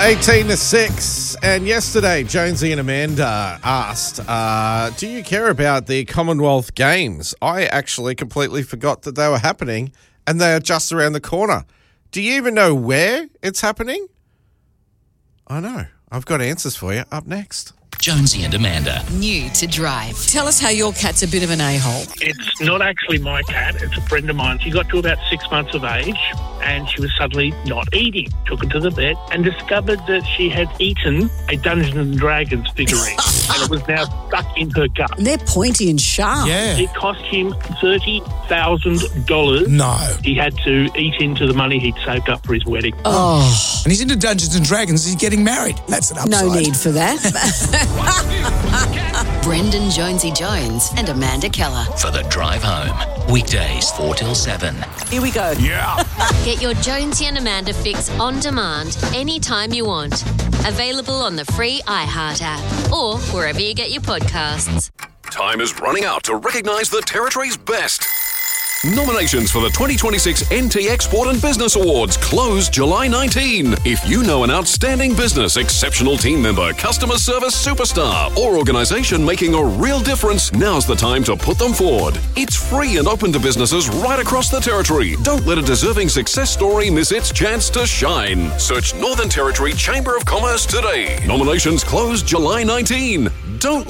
18 to 6. And yesterday, Jonesy and Amanda asked, do you care about the Commonwealth Games? I actually completely forgot that they were happening, and they are just around the corner. Do you even know where it's happening? I know. I've got answers for you up next. Jonesy and Amanda. New to Drive. Tell us how your cat's a bit of an a-hole. It's not actually my cat, it's a friend of mine. She got to about 6 months of age and she was suddenly not eating. Took her to the vet and discovered that she had eaten a Dungeons and Dragons figurine and it was now stuck in her gut. And they're pointy and sharp. Yeah. It cost him $30,000. No. He had to eat into the money he'd saved up for his wedding. Oh, And he's into Dungeons and Dragons. He's getting married. That's an upside. no need for that. Brendan Jonesy Jones and Amanda Keller. For the drive home. Weekdays 4 till 7. Here we go. Yeah. Get your Jonesy and Amanda fix on demand anytime you want. Available on the free iHeart app or wherever you get your podcasts. Time is running out to recognise the Territory's best. Nominations for the 2026 NT Export and Business Awards close July 19. If you know an outstanding business, exceptional team member, customer service superstar, or organisation making a real difference, now's the time to put them forward. It's free and open to businesses right across the Territory. Don't let a deserving success story miss its chance to shine. Search Northern Territory Chamber of Commerce today. Nominations close July 19. Don't